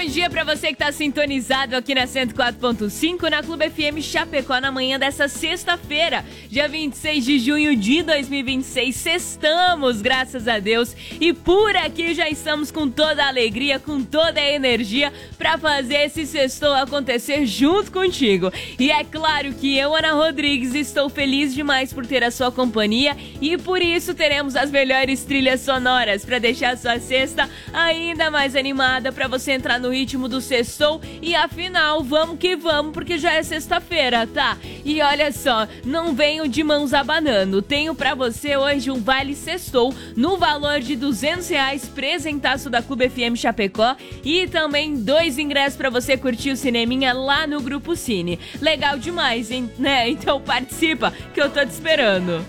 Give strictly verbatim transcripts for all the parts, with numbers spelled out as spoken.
dia pra você que tá sintonizado aqui na cento e quatro ponto cinco, na Clube F M Chapecó, na manhã dessa sexta-feira, dia vinte e seis de junho de dois mil e vinte e seis. Sextamos, graças a Deus, e por aqui já estamos com toda a alegria, com toda a energia pra fazer esse sextou acontecer junto contigo. E é claro que eu, Ana Rodrigues, estou feliz demais por ter a sua companhia e por isso teremos as melhores trilhas sonoras pra deixar a sua sexta ainda mais animada, pra você entrar no ritmo do sextou. E afinal, vamos que vamos, porque já é sexta-feira, tá? E olha só, não venho de mãos abanando. Tenho pra você hoje um vale sextou no valor de duzentos reais, presentaço da Clube F M Chapecó, e também dois ingressos pra você curtir o cineminha lá no Grupo Cine. Legal demais, hein? Né? Então participa, que eu tô te esperando.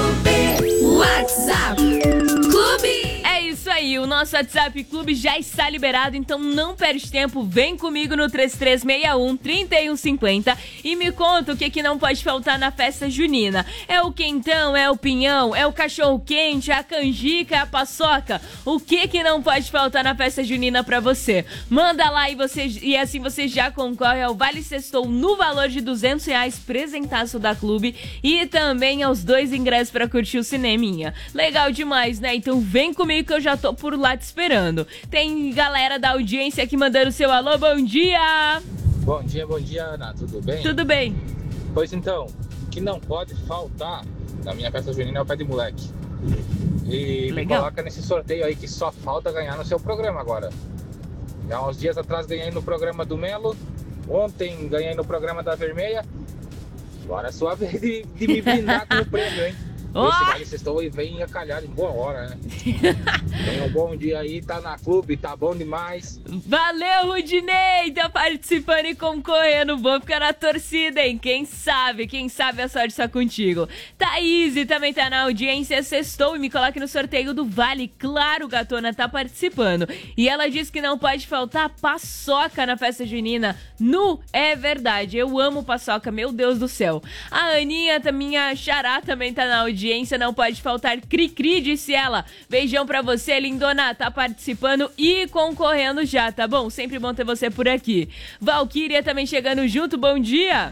WhatsApp Clube. É isso aí, o nosso WhatsApp Clube já está liberado, então não perde tempo, vem comigo no três três seis um, três um cinco zero e me conta o que, que não pode faltar na festa junina. É o quentão, é o pinhão, é o cachorro-quente, é a canjica, é a paçoca? O que que não pode faltar na festa junina pra você? Manda lá e, você, e assim você já concorre ao Vale Sextou no valor de duzentos reais, presentaço da Clube, e também aos dois ingressos pra curtir o cineminha. Legal demais, né? Então vem comigo que eu já tô por lá te esperando. Tem galera da audiência aqui mandando seu alô, bom dia! Bom dia, bom dia, Ana, tudo bem? Tudo bem. Pois então, o que não pode faltar na minha festa junina é o pé de moleque. E Legal. Me coloca nesse sorteio aí que só falta ganhar no seu programa agora. Já uns dias atrás ganhei no programa do Melo, ontem ganhei no programa da Vermelha. Agora é sua vez de, de me brindar com o prêmio, hein? Oh! Esse vale sextou e vem a calhar em boa hora, né? Tenha um bom dia aí, tá na Clube, tá bom demais. Valeu, Rudinei, tá participando e concorrendo. Vou ficar na torcida, hein? Quem sabe, quem sabe a sorte está contigo. Thaís também tá na audiência, sextou e me coloque no sorteio do Vale. Claro, gatona, tá participando. E ela diz que não pode faltar paçoca na festa junina. Nu, é verdade, eu amo paçoca, meu Deus do céu. A Aninha, minha xará, também tá na audiência. Não pode faltar cri-cri, disse ela. Beijão pra você, lindona, tá participando e concorrendo já, tá bom? Sempre bom ter você por aqui. Valquíria também chegando junto, bom dia.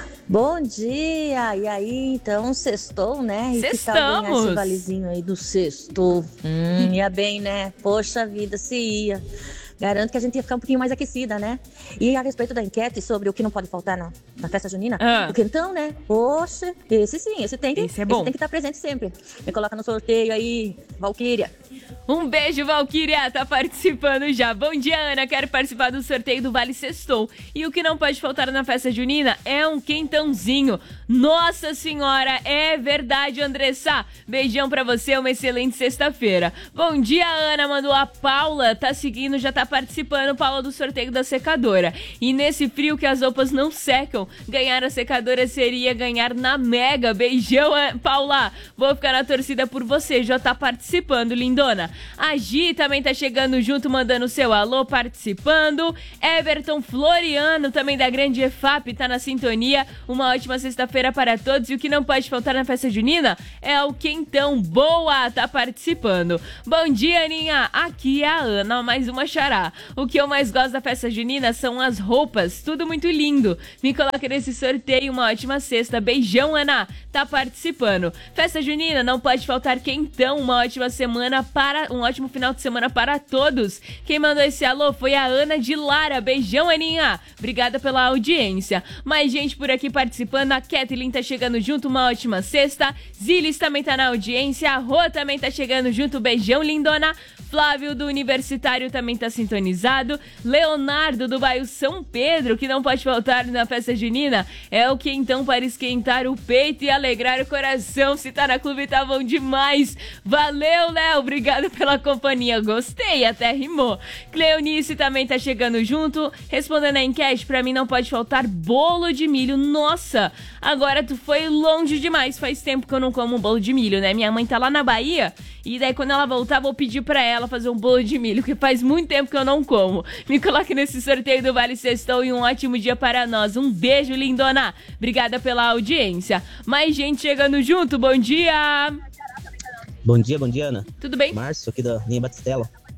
Bom dia, e aí, então, sextou, né? E que tal ganhar esse valezinho aí do sextou? Hum, ia bem, né? Poxa vida, se ia. Garanto que a gente ia ficar um pouquinho mais aquecida, né? E a respeito da enquete sobre o que não pode faltar na, na festa junina, ah. o quentão, né? Poxa, esse sim, esse tem que, esse é bom. Esse tem que estar presente sempre. Me coloca no sorteio aí, Valquíria. Um beijo, Valquíria, tá participando já. Bom dia, Ana, quero participar do sorteio do Vale Sextou. E o que não pode faltar na festa junina é um quentãozinho. Nossa senhora, é verdade, Andressa. Beijão pra você, uma excelente sexta-feira. Bom dia, Ana, mandou a Paula, tá seguindo, já tá participando, Paula, do sorteio da secadora. E nesse frio que as roupas não secam, ganhar a secadora seria ganhar na Mega. Beijão, Paula, vou ficar na torcida por você, já tá participando, lindona. A Gi também tá chegando junto, mandando seu alô, participando. Everton Floriano, também da grande E F A P, tá na sintonia. Uma ótima sexta-feira para todos. E o que não pode faltar na festa junina é o quentão. Boa, tá participando. Bom dia, Aninha. Aqui é a Ana, mais uma xará. O que eu mais gosto da festa junina são as roupas, tudo muito lindo. Me coloca nesse sorteio, uma ótima sexta. Beijão, Ana, tá participando. Festa junina, não pode faltar quentão. Uma ótima semana para... Um ótimo final de semana para todos. Quem mandou esse alô foi a Ana de Lara. Beijão, Aninha. Obrigada pela audiência. Mais gente por aqui participando. A Kathleen tá chegando junto. Uma ótima sexta. Zilis também tá na audiência. A Rô também tá chegando junto. Beijão, lindona. Flávio do Universitário também tá sintonizado. Leonardo do bairro São Pedro, que não pode faltar na festa junina, é o que então para esquentar o peito e alegrar o coração. Se tá na Clube, tá bom demais. Valeu, Léo. Obrigada pela companhia. Gostei, até rimou. Cleonice também tá chegando junto. Respondendo a enquete, pra mim não pode faltar bolo de milho. Nossa, agora tu foi longe demais. Faz tempo que eu não como um bolo de milho, né? Minha mãe tá lá na Bahia e daí quando ela voltar vou pedir pra ela fazer um bolo de milho, que faz muito tempo que eu não como. Me coloque nesse sorteio do Vale Sextou e um ótimo dia para nós. Um beijo, lindona. Obrigada pela audiência. Mais gente chegando junto. Bom dia. Bom dia, bom dia, Ana. Tudo bem? Márcio, aqui da linha Batistela.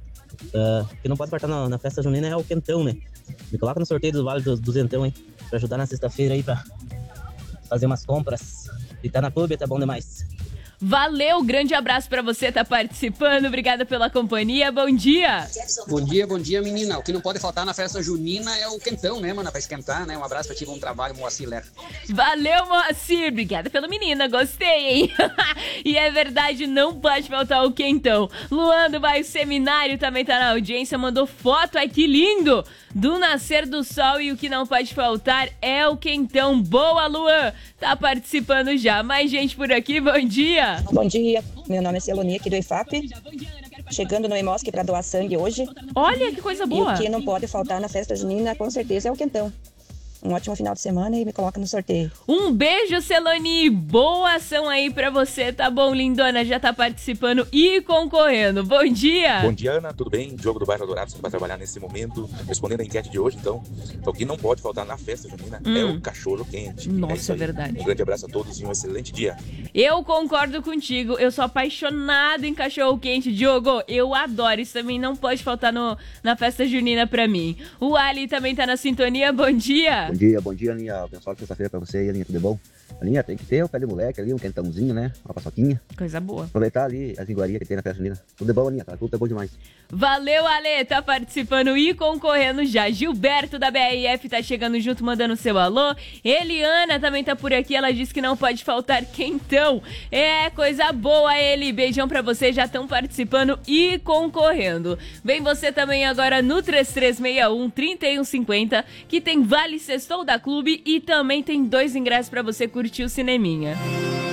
Uh, que não pode faltar na, na festa junina é o quentão, né? Me coloca no sorteio do Vale do Duzentão, hein? Pra ajudar na sexta-feira aí, pra fazer umas compras. E tá na clube, tá bom demais. Valeu, grande abraço pra você, tá participando, obrigada pela companhia, bom dia. Bom dia, bom dia, menina. O que não pode faltar na festa junina é o quentão, né, mano, pra esquentar, né? Um abraço pra ti, bom trabalho, Moacir Ler. Valeu, Moacir, obrigada pela menina, gostei, hein? E é verdade, não pode faltar o quentão. Luan do Bairro Seminário também tá na audiência, mandou foto, ai que lindo, do nascer do sol, e o que não pode faltar é o quentão. Boa, Luan, tá participando já. Mais gente por aqui, bom dia. Bom dia, meu nome é Celonia aqui do I F A P, chegando no Emosc para doar sangue hoje. Olha que coisa boa. E o que não pode faltar na festa junina, com certeza, é o quentão. Um ótimo final de semana e me coloca no sorteio. Um beijo, Celoni. Boa ação aí pra você, tá bom, lindona? Já tá participando e concorrendo. Bom dia. Bom dia, Ana. Tudo bem? Diogo do Bairro Dourado, vai trabalhar nesse momento. Respondendo a enquete de hoje, então. Então, o que não pode faltar na festa junina hum. é o cachorro quente. Nossa, é, é verdade. Um grande abraço a todos e um excelente dia. Eu concordo contigo. Eu sou apaixonado em cachorro quente, Diogo. Eu adoro. Isso também não pode faltar no, na festa junina pra mim. O Ali também tá na sintonia. Bom dia. Bom dia, bom dia, Aninha. Abençoada sexta-feira pra você, Aninha, tudo bom? Aninha, tem que ter o pé de moleque ali, um quentãozinho, né? Uma paçoquinha. Coisa boa. Aproveitar ali as iguarias que tem na festa junina. Tudo de bom, Aninha, tá? Tudo é bom demais. Valeu, Ale, tá participando e concorrendo já. Gilberto da B R F tá chegando junto, mandando seu alô. Eliana também tá por aqui, ela disse que não pode faltar quentão. É, coisa boa, ele. Beijão pra você, já estão participando e concorrendo. Vem você também agora no três três seis um, três um cinco zero, que tem Vale Sextou da Clube e também tem dois ingressos pra você curtir o cineminha.